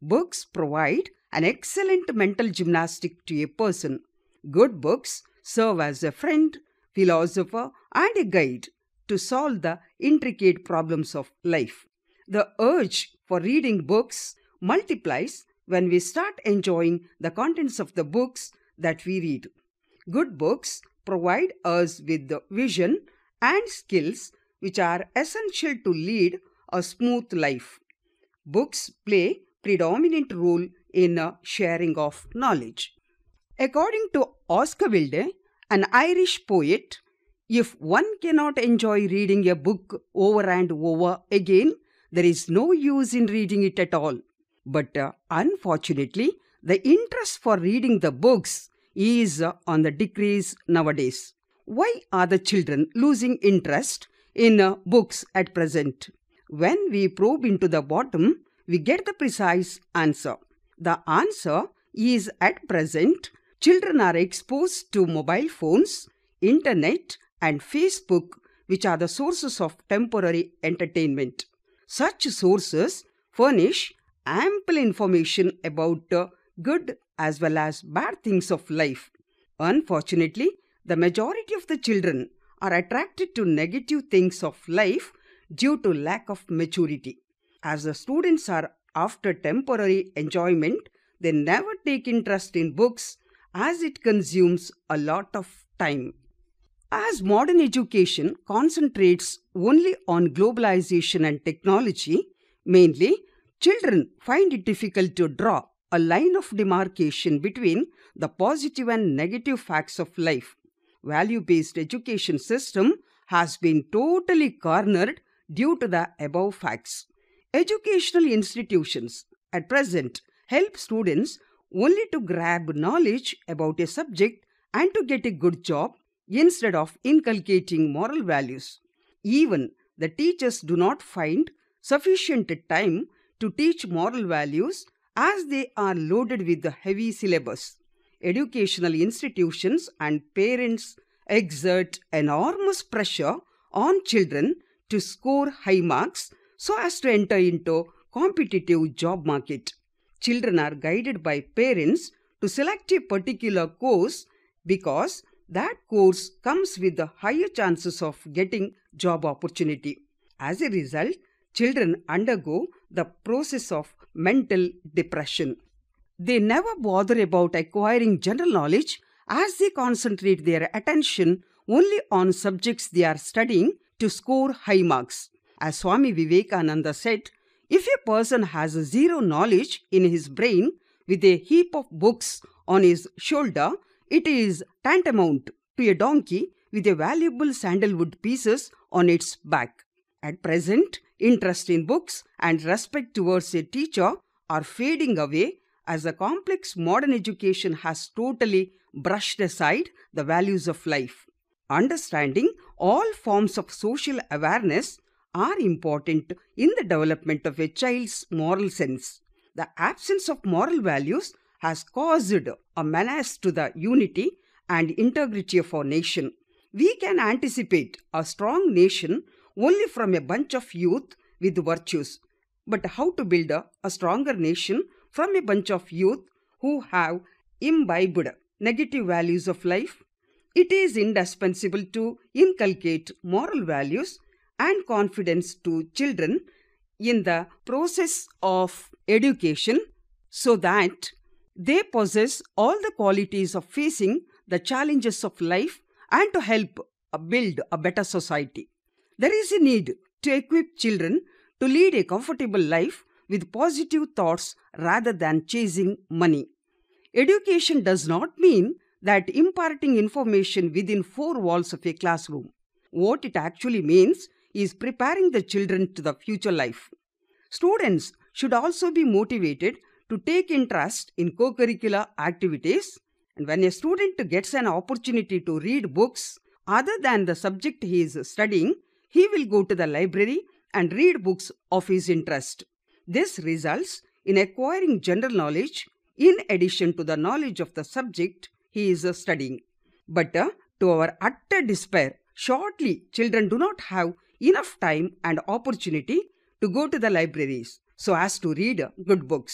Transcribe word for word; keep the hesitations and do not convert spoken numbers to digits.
Books provide an excellent mental gymnastic to a person. Good books serve as a friend, philosopher, and a guide to solve the intricate problems of life. The urge for reading books multiplies when we start enjoying the contents of the books that we read. Good books provide us with the vision and skills which are essential to lead a smooth life. Books play predominant role in a sharing of knowledge. According to Oscar Wilde, an Irish poet, if one cannot enjoy reading a book over and over again, there is no use in reading it at all. But uh, unfortunately, the interest for reading the books is uh, on the decrease nowadays. Why are the children losing interest in uh, books at present? When we probe into the bottom, we get the precise answer. The answer is at present, children are exposed to mobile phones, internet, and Facebook, which are the sources of temporary entertainment. Such sources furnish ample information about uh, good as well as bad things of life. Unfortunately, the majority of the children are attracted to negative things of life due to lack of maturity. As the students are after temporary enjoyment, they never take interest in books as it consumes a lot of time. As modern education concentrates only on globalization and technology, mainly children find it difficult to draw a line of demarcation between the positive and negative facts of life. Value-based education system has been totally cornered due to the above facts. Educational institutions at present help students only to grab knowledge about a subject and to get a good job instead of inculcating moral values. Even the teachers do not find sufficient time to teach moral values as they are loaded with the heavy syllabus. Educational institutions and parents exert enormous pressure on children to score high marks so as to enter into competitive job market. Children are guided by parents to select a particular course because that course comes with the higher chances of getting job opportunity. As a result, children undergo the process of mental depression. They never bother about acquiring general knowledge as they concentrate their attention only on subjects they are studying to score high marks. As Swami Vivekananda said, if a person has zero knowledge in his brain with a heap of books on his shoulder, it is tantamount to a donkey with a valuable sandalwood pieces on its back. At present, interest in books and respect towards a teacher are fading away as the complex modern education has totally brushed aside the values of life. Understanding all forms of social awareness are important in the development of a child's moral sense. The absence of moral values has caused a menace to the unity and integrity of our nation. We can anticipate a strong nation only from a bunch of youth with virtues. But how to build a, a stronger nation from a bunch of youth who have imbibed negative values of life? It is indispensable to inculcate moral values and confidence to children in the process of education so that they possess all the qualities of facing the challenges of life and to help build a better society. There is a need to equip children to lead a comfortable life with positive thoughts rather than chasing money. Education does not mean that imparting information within four walls of a classroom. What it actually means is preparing the children to the future life. Students should also be motivated to take interest in co-curricular activities, and when a student gets an opportunity to read books other than the subject he is studying, he will go to the library and read books of his interest. This results in acquiring general knowledge in addition to the knowledge of the subject he is studying. But uh, to our utter despair, shortly children do not have enough time and opportunity to go to the libraries so as to read good books.